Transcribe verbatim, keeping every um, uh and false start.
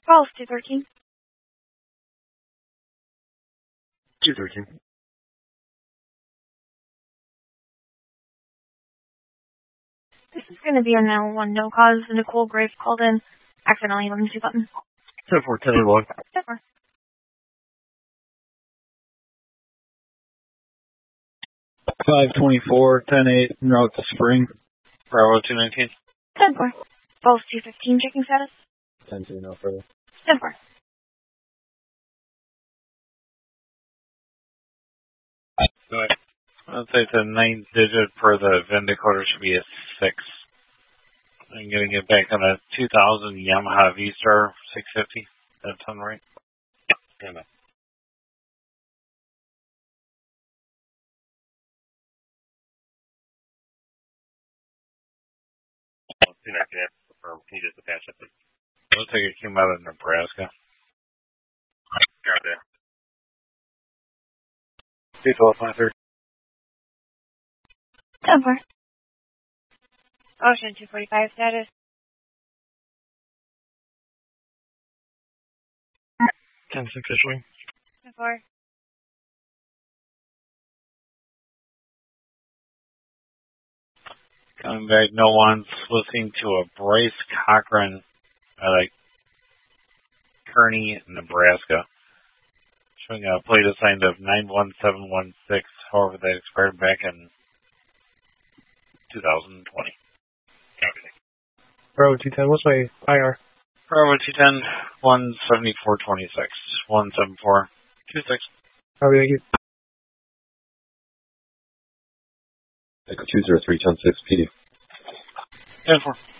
False two thirteen. two thirteen. This is going to be a now one no cause. Nicole Graves called in. Accidentally emergency button. ten four, ten one. ten four. five twenty-four, ten eight, en route to Spring. Bravo two nineteen. ten four. False two fifteen, checking status. ten two, no further. ten four. Go ahead. I'd say it's a ninth digit per the V I N decoder should be a six. I'm going to get back on a two thousand Yamaha V-Star six fifty. That sound right? Yeah. Yeah. You're not going to confirm. Can you just attach it? Looks like it came out of Nebraska. Got it. two twelve, five thirty. ten four. Ocean two forty-five status. ten six issuing. ten four. Coming back, no one's listening to a Bryce Cochran at like Kearney, Nebraska. Showing a plate assigned of nine one seven one six, however that expired back in two thousand twenty. Copy. Bravo two ten, what's my I R? Bravo two ten, one seventy-four twenty-six, one seven four two six. Copy, thank you. Echo two zero three, ten six, P D. ten four.